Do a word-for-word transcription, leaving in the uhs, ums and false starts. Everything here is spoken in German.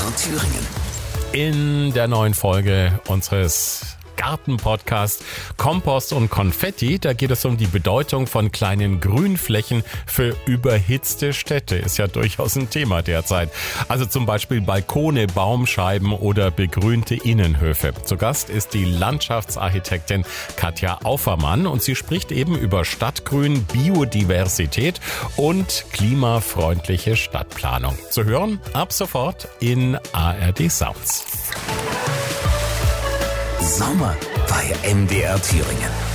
R Thüringen. In der neuen Folge unseres Garten-Podcast Kompost und Konfetti, da geht es um die Bedeutung von kleinen Grünflächen für überhitzte Städte. Ist ja durchaus ein Thema derzeit. Also zum Beispiel Balkone, Baumscheiben oder begrünte Innenhöfe. Zu Gast ist die Landschaftsarchitektin Katja Aufermann und sie spricht eben über Stadtgrün, Biodiversität und klimafreundliche Stadtplanung. Zu hören ab sofort in A R D Sounds. Sommer bei M D R Thüringen.